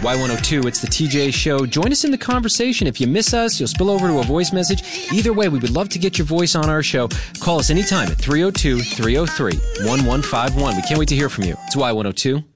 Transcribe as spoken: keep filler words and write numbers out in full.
Y one oh two, it's the T J Show. Join us in the conversation. If you miss us, you'll spill over to a voice message. Either way, we would love to get your voice on our show. Call us anytime at three oh two, three oh three, one one five one. We can't wait to hear from you. It's Y one oh two.